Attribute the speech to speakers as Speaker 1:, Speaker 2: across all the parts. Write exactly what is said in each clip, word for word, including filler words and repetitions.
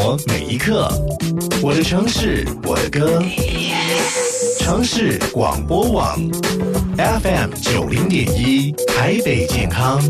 Speaker 1: 活每一刻，我的城市，我的歌。城市广播网 F M 九零点一台北健康。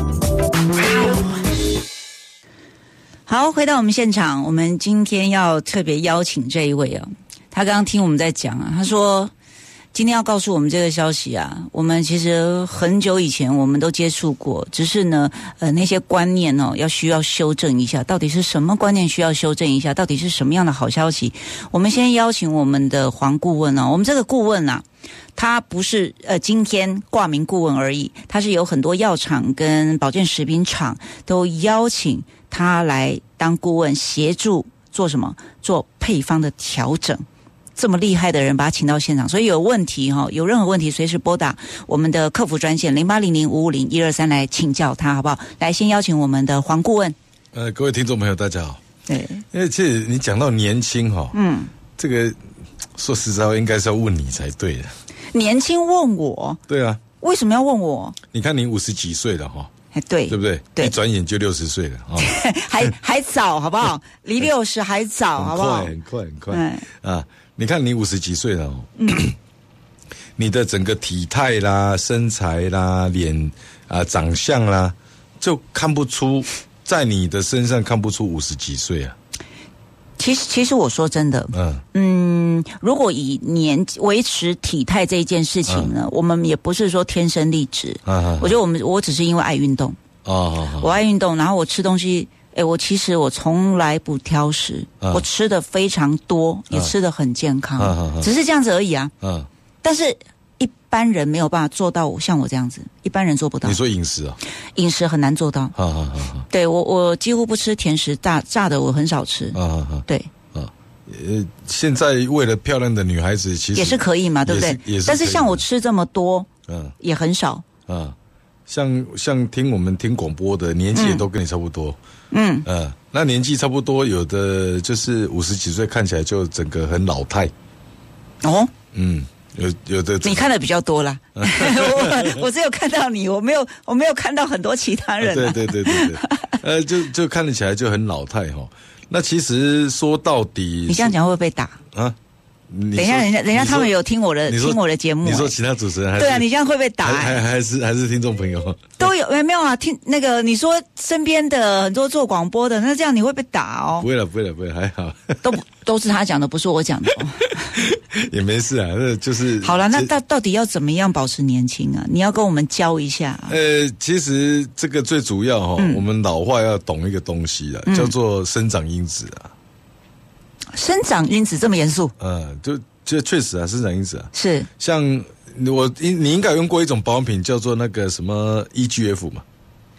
Speaker 2: 好，回到我们现场，我们今天要特别邀请这一位啊，他刚刚听我们在讲啊，他说今天要告诉我们这个消息啊，我们其实很久以前我们都接触过，只是呢，呃，那些观念哦，要需要修正一下，到底是什么观念需要修正一下，到底是什么样的好消息？我们先邀请我们的黄顾问哦，我们这个顾问啊，他不是呃今天挂名顾问而已，他是有很多药厂跟保健食品厂都邀请他来当顾问，协助做什么？做配方的调整。这么厉害的人把他请到现场，所以有问题哈，有任何问题随时拨打我们的客服专线零八零零五五零一二三来请教他，好不好？来，先邀请我们的黄顾问。
Speaker 3: 呃，各位听众朋友，大家好。
Speaker 2: 对，
Speaker 3: 因为其实你讲到年轻哈，嗯，这个说实在话，应该是要问你才对的。
Speaker 2: 年轻问我？
Speaker 3: 对啊。
Speaker 2: 为什么要问我？
Speaker 3: 你看你五十几岁了哈。
Speaker 2: 哎，对，
Speaker 3: 对不对？
Speaker 2: 对，
Speaker 3: 一转眼就六十岁了啊，
Speaker 2: 还还早，好不好？离六十还早，好不好？
Speaker 3: 很快，很快，很快啊！你看你五十几岁了哦，嗯，你的整个体态啦、身材啦、脸啊、长相啦，就看不出，在你的身上看不出五十几岁啊。
Speaker 2: 其实，其实我说真的，嗯嗯，如果以年维持体态这一件事情呢，嗯、我们也不是说天生丽质。啊啊、我觉得我们我只是因为爱运动。哦、啊，我爱运动，然后我吃东西，哎，我其实我从来不挑食，啊、我吃的非常多，也吃的很健康，啊、只是这样子而已啊。啊，但是一般人没有办法做到像我这样子，一般人做不到。
Speaker 3: 你说饮食啊？
Speaker 2: 饮食很难做到。啊啊啊！对我，我几乎不吃甜食，炸炸的我很少吃。啊啊啊！对啊，
Speaker 3: 呃，现在为了漂亮的女孩子，其实
Speaker 2: 也是可以嘛，对不对？
Speaker 3: 也是。
Speaker 2: 但是像我吃这么多，嗯，也很少。
Speaker 3: 啊，像像听我们听广播的，年纪也都跟你差不多。嗯嗯、呃，那年纪差不多，有的就是五十几岁，看起来就整个很老态。哦，嗯。有有的
Speaker 2: 你看的比较多啦，我我只有看到你，我没有我没有看到很多其他人、啊。
Speaker 3: 对对对对对，呃，就就看起来就很老态哈。那其实说到底，
Speaker 2: 你这样讲会不会被打啊？等一下，人家人家他们有听我的听我的节目、欸。
Speaker 3: 你说其他主持人还是？
Speaker 2: 对啊，你这样会被打、欸？
Speaker 3: 还还还是还是听众朋友
Speaker 2: 都有没有啊？听那个你说身边的很多做广播的，那这样你会被打哦？
Speaker 3: 不会了，不会了，不会，还好。
Speaker 2: 都都是他讲的，不是我讲的、哦。
Speaker 3: 也没事啊，那就是
Speaker 2: 好了。那到到底要怎么样保持年轻啊？你要跟我们教一下、啊。
Speaker 3: 呃，其实这个最主要哈、哦，嗯、我们老话要懂一个东西啊，嗯、叫做生长因子啊。
Speaker 2: 生长因子这么严肃？
Speaker 3: 嗯，就就确实啊，生长因子啊，
Speaker 2: 是
Speaker 3: 像我你应该有用过一种保养品，叫做那个什么 E G F 嘛。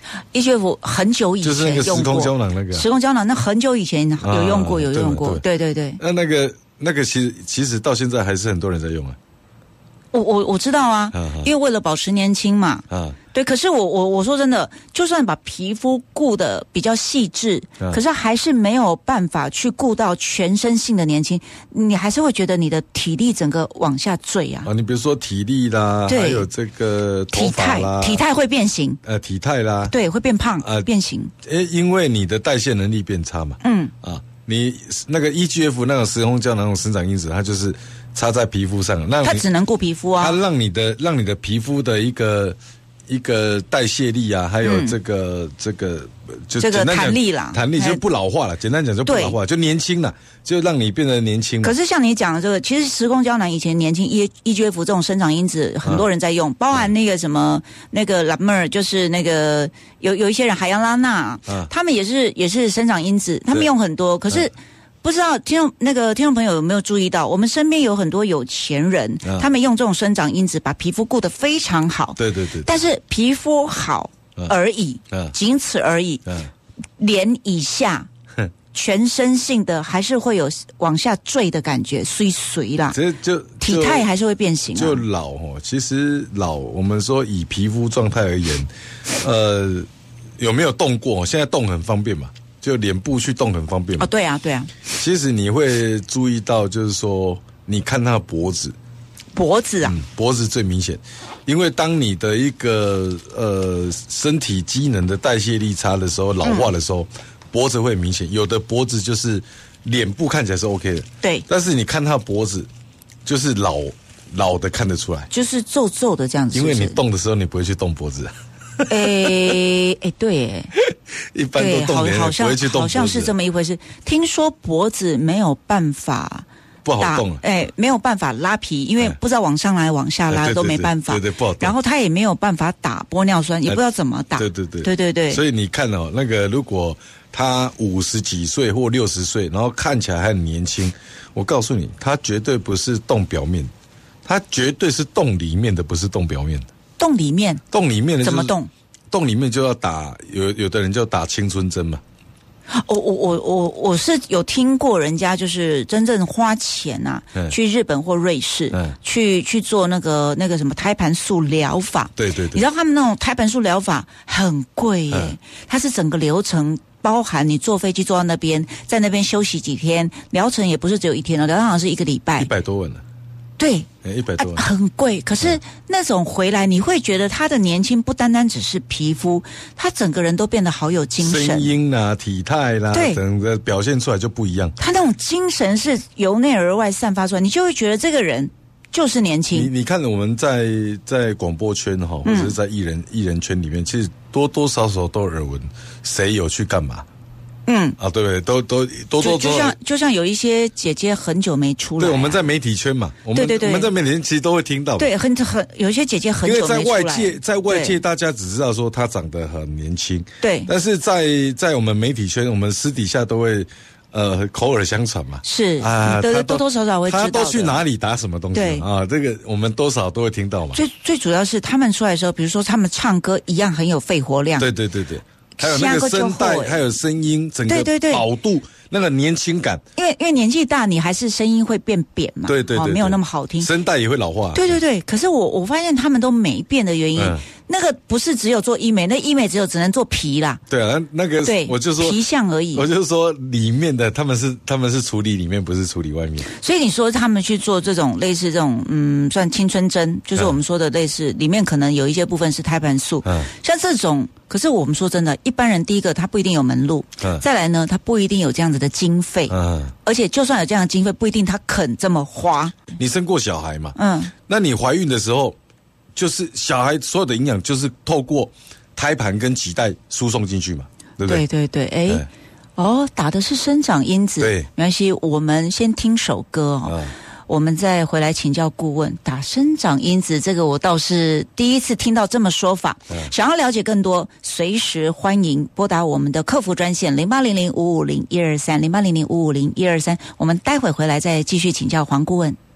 Speaker 2: E G F 很久以前
Speaker 3: 就是那个时空胶囊那个、啊，
Speaker 2: 时空胶囊那很久以前有用过，啊、有用过，对对对。
Speaker 3: 那那个那个其实其实到现在还是很多人在用啊。
Speaker 2: 我我我知道啊，啊因为为了保持年轻嘛。啊，对。可是我我我说真的，就算把皮肤顾得比较细致，啊、可是还是没有办法去顾到全身性的年轻，你还是会觉得你的体力整个往下坠啊。
Speaker 3: 啊，你比如说体力啦，还有这个头发啦，
Speaker 2: 体态体态会变形。
Speaker 3: 呃，体态啦，
Speaker 2: 对，会变胖，呃，变形。
Speaker 3: 诶，因为你的代谢能力变差嘛。嗯。啊，你那个 E G F 那种时空胶囊那种生长因子，它就是插在皮肤上，那
Speaker 2: 它只能顾皮肤啊，
Speaker 3: 它让你的让你的皮肤的一个一个代谢力啊，还有这个、嗯、这个就
Speaker 2: 这个弹力啦，
Speaker 3: 弹力就不老化了。简单讲就不老化，就年轻了，就让你变得年轻。
Speaker 2: 可是像你讲的这个，其实时空胶囊以前年轻 E E G F 这种生长因子，很多人在用，啊、包含那个什么、嗯、那个拉妹儿，就是那个有有一些人海洋拉娜，啊、他们也是也是生长因子，他们用很多，可是。啊不知道听众那个听众朋友有没有注意到，我们身边有很多有钱人，啊、他们用这种生长因子把皮肤顾得非常好。
Speaker 3: 对对 对, 对。
Speaker 2: 但是皮肤好而已，啊、仅此而已。啊、脸以下，全身性的还是会有往下坠的感觉，衰衰啦。
Speaker 3: 这就
Speaker 2: 体态还是会变形、啊。
Speaker 3: 就老哦，其实老，我们说以皮肤状态而言，呃，有没有动过？现在动很方便嘛。就脸部去动很方便嘛？
Speaker 2: 哦，对啊，对啊。
Speaker 3: 其实你会注意到，就是说，你看他的脖子，
Speaker 2: 脖子啊、嗯，
Speaker 3: 脖子最明显，因为当你的一个呃身体机能的代谢力差的时候，老化的时候，嗯、 脖子会明显，有的脖子就是脸部看起来是 OK 的，
Speaker 2: 对，
Speaker 3: 但是你看他脖子就是老老的看得出来，
Speaker 2: 就是皱皱的这样子是不是，
Speaker 3: 因为你动的时候你不会去动脖子。
Speaker 2: 诶诶，对诶，
Speaker 3: 一般都动脸
Speaker 2: 好
Speaker 3: 不会去动脖子，
Speaker 2: 好像是这么一回事。听说脖子没有办法
Speaker 3: 不好动，
Speaker 2: 哎，没有办法拉皮，因为不知道往上拉、往下拉、哎、都没办法，
Speaker 3: 对 对, 对, 对，不好动。
Speaker 2: 然后他也没有办法打玻尿酸，也不知道怎么打。
Speaker 3: 对对对，
Speaker 2: 对对对。
Speaker 3: 所以你看哦，那个如果他五十几岁或六十岁，然后看起来还很年轻，我告诉你，他绝对不是动表面，他绝对是动里面的，不是动表面的。
Speaker 2: 动里面，
Speaker 3: 动里面的、就是、
Speaker 2: 怎么动？
Speaker 3: 动里面就要打，有有的人就打青春针嘛。
Speaker 2: 我我我我我是有听过人家就是真正花钱啊，嗯、去日本或瑞士，嗯、去去做那个那个什么胎盘素疗法。
Speaker 3: 对对对，
Speaker 2: 你知道他们那种胎盘素疗法很贵耶，嗯、它是整个流程。包含你坐飞机坐到那边，在那边休息几天，疗程也不是只有一天哦，疗程好像是一个礼拜，
Speaker 3: 一百多万了。
Speaker 2: 对，
Speaker 3: 一百多万、
Speaker 2: 啊，很贵。可是那种回来，你会觉得他的年轻不单单只是皮肤，他整个人都变得好有精神，
Speaker 3: 声音啦、体态啦，
Speaker 2: 对，
Speaker 3: 整个表现出来就不一样。
Speaker 2: 他那种精神是由内而外散发出来，你就会觉得这个人就是年轻。
Speaker 3: 你你看我们在在广播圈哈，或者是在艺人、嗯、艺人圈里面，其实多多少少都耳闻谁有去干嘛。嗯啊，对不对？都都多多
Speaker 2: 就像就像有一些姐姐很久没出来、啊，
Speaker 3: 对，我们在媒体圈嘛，我们
Speaker 2: 对对对，
Speaker 3: 我们在媒体圈其实都会听到，
Speaker 2: 对，很很有一些姐姐很久没出来，
Speaker 3: 因为在外界在外界大家只知道说她长得很年轻，
Speaker 2: 对，
Speaker 3: 但是在在我们媒体圈，我们私底下都会呃口耳相传嘛，
Speaker 2: 是
Speaker 3: 啊，
Speaker 2: 多多多少少会知道
Speaker 3: 他都去哪里打什么东西，
Speaker 2: 对
Speaker 3: 啊，这个我们多少都会听到嘛。
Speaker 2: 最最主要是他们出来的时候，比如说他们唱歌一样很有肺活量，
Speaker 3: 对对对对。还有那个声带，还有声音，整个饱度，那个年轻感。
Speaker 2: 因为因为年纪大，你还是声音会变扁嘛，
Speaker 3: 对对 对, 对、哦，
Speaker 2: 没有那么好听，
Speaker 3: 声带也会老化。
Speaker 2: 对对对，可是我我发现他们都没变的原因，嗯、那个不是只有做医美，那医美只有只能做皮啦。
Speaker 3: 对啊，那个
Speaker 2: 对，
Speaker 3: 我就说
Speaker 2: 皮相而已。
Speaker 3: 我就说里面的他们是他们是处理里面，不是处理外面。
Speaker 2: 所以你说他们去做这种类似这种嗯，算青春针，就是我们说的类似，嗯、里面可能有一些部分是胎盘素，嗯，像这种。可是我们说真的，一般人第一个他不一定有门路，嗯、再来呢，他不一定有这样子的经费，嗯，而且就算有这样的经费，不一定他肯这么花。
Speaker 3: 你生过小孩嘛？嗯，那你怀孕的时候，就是小孩所有的营养就是透过胎盘跟脐带输送进去嘛，对不对？
Speaker 2: 对对对，哎，嗯、哦，打的是生长因子，
Speaker 3: 对，
Speaker 2: 没关系，我们先听首歌哦。嗯，我们再回来请教顾问，打生长因子这个我倒是第一次听到这么说法。嗯、想要了解更多，随时欢迎拨打我们的客服专线零八零零五五零一二三零八零零五五零一二三。我们待会回来再继续请教黄顾问。